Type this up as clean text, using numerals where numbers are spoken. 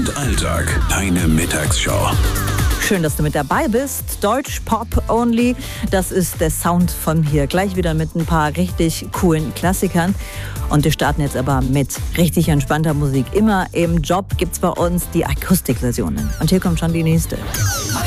Alltag, deine Mittagsshow. Schön, dass du mit dabei bist. Deutsch Pop Only, das ist der Sound von hier. Gleich wieder mit ein paar richtig coolen Klassikern. Und wir starten jetzt aber mit richtig entspannter Musik. Immer im Job gibt's bei uns die Akustikversionen. Und hier kommt schon die nächste.